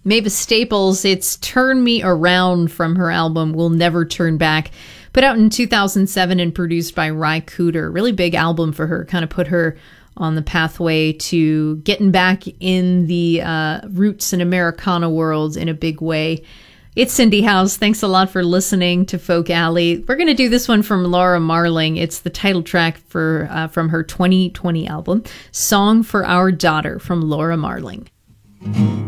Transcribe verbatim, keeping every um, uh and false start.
Mavis Staples, it's Turn Me Around from her album We'll Never Turn Back, put out in two thousand seven and produced by Ry Cooder. Really big album for her, kind of put her on the pathway to getting back in the uh, roots and Americana world in a big way. It's Cindy House. Thanks a lot for listening to Folk Alley. We're going to do this one from Laura Marling. It's the title track for uh, from her twenty twenty album, Song for Our Daughter, from Laura Marling.